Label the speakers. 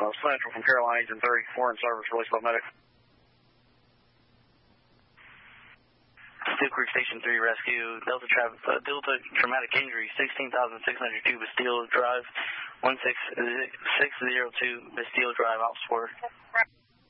Speaker 1: Central from Carolina, Agent 3, 4 in service, release by medic.
Speaker 2: Steel Creek Station 3 rescue, Delta traumatic injury, 16,602 Bastille Drive, 16602 Bastille Drive, out support.